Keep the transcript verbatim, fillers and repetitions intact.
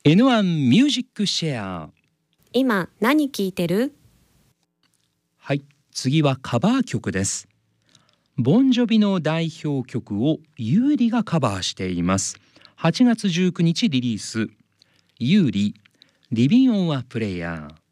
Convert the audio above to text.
エヌワン ミュージックシェア。 今何聴いてる？ はい、次はカバー曲です。ボンジョビの代表曲をユーリがカバーしています。はちがつじゅうくにちリリース、ユーリ、リビンオンアプレイヤー。